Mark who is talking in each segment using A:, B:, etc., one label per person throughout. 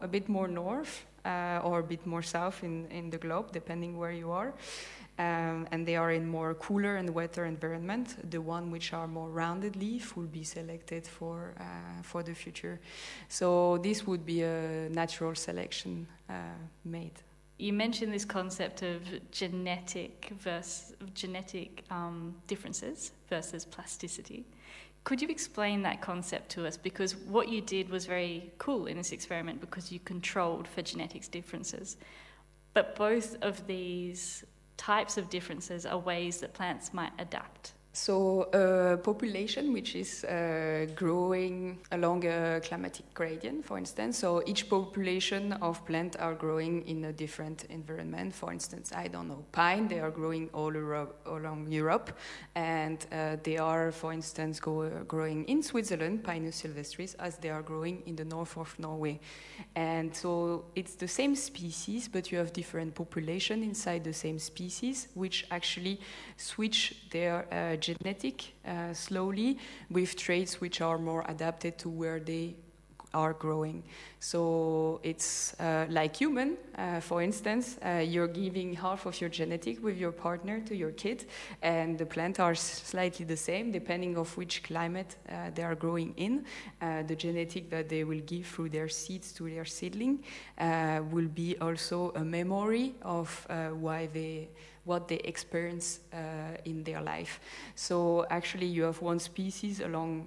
A: a bit more north or a bit more south in the globe, depending where you are. And they are in more cooler and wetter environment. The one which are more rounded leaf will be selected for the future. So this would be a natural selection made.
B: You mentioned this concept of genetic differences versus plasticity. Could you explain that concept to us? Because what you did was very cool in this experiment because you controlled for genetics differences. But both of these types of differences are ways that plants might adapt.
A: So a population which is growing along a climatic gradient, for instance. So each population of plants are growing in a different environment. For instance, I don't know, pine, they are growing all along Europe. And they are, for instance, growing in Switzerland, Pinus sylvestris, as they are growing in the north of Norway. And so it's the same species, but you have different population inside the same species, which actually switch their genetic slowly with traits which are more adapted to where they are growing. So it's like human, for instance, you're giving half of your genetic with your partner to your kid, and the plants are slightly the same depending of which climate they are growing in. The genetic that they will give through their seeds to their seedling will be also a memory of what they experience in their life. So actually you have one species along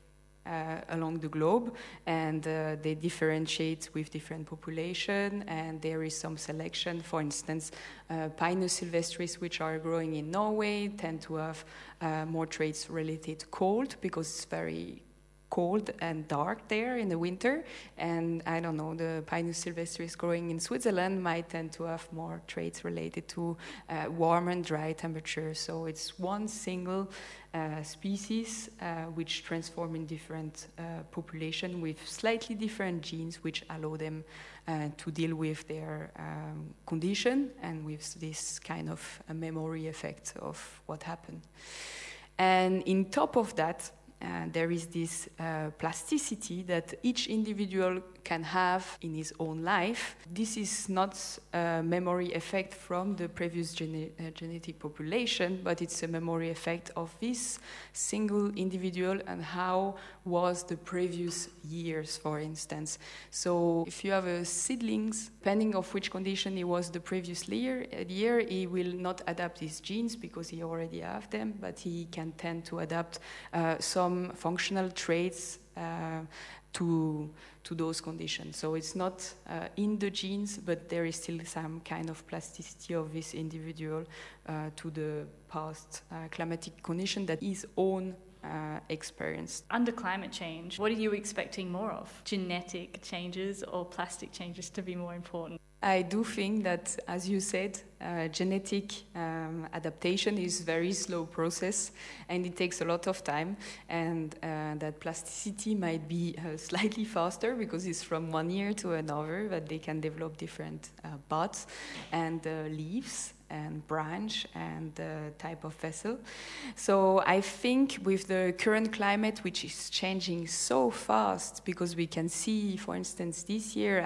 A: the globe, and they differentiate with different population, and there is some selection. For instance, Pinus sylvestris, which are growing in Norway, tend to have more traits related to cold because it's very cold and dark there in the winter, and I don't know, the Pinus sylvestris growing in Switzerland might tend to have more traits related to warm and dry temperatures. So it's one single species which transform in different population with slightly different genes which allow them to deal with their condition and with this kind of a memory effect of what happened. And in top of that, there is this plasticity that each individual can have in his own life. This is not a memory effect from the previous genetic population, but it's a memory effect of this single individual and how was the previous years, for instance. So if you have a seedlings, depending of which condition he was the previous year, he will not adapt his genes because he already have them, but he can tend to adapt some functional traits to those conditions. So it's not in the genes, but there is still some kind of plasticity of this individual to the past climatic condition that his own experienced.
B: Under climate change, what are you expecting more of? Genetic changes or plastic changes to be more important?
A: I do think that, as you said, genetic adaptation is a very slow process and it takes a lot of time, and that plasticity might be slightly faster because it's from one year to another that they can develop different buds and leaves and branch and type of vessel. So I think with the current climate, which is changing so fast, because we can see, for instance, this year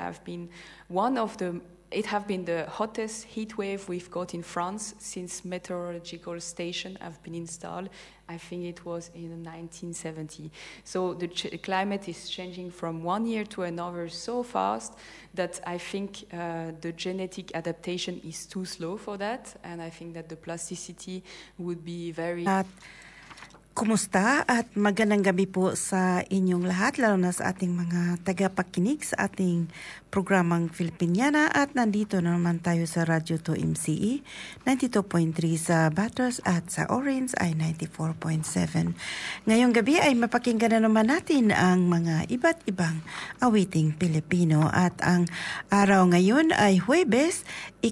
A: it have been the hottest heat wave we've got in France since meteorological station have been installed. I think it was in 1970. So the climate is changing from one year to another so fast that I think the genetic adaptation is too slow for that, and I think that the plasticity would be very...
C: Kumusta at magandang gabi po sa inyong lahat, lalo na sa ating mga tagapakinig sa ating programang Filipiniana, at nandito na naman tayo sa Radyo 2 MCE 92.3 sa Bathurst at sa Orange ay 94.7. Ngayong gabi ay mapakinggan na naman natin ang mga iba't ibang awiting Pilipino, at ang araw ngayon ay Huwebes,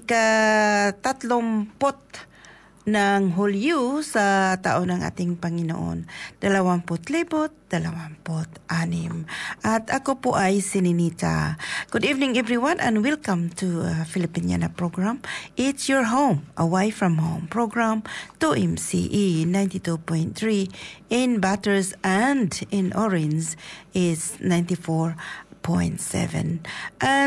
C: ika-30 ng Hulyo sa taon ng ating Panginoon 2026. At ako po ay si Ninita. Good evening everyone and welcome to Filipiniana program. It's your home, away from home program to MCE 92.3 in Bathurst, and in Orange is 94.7. And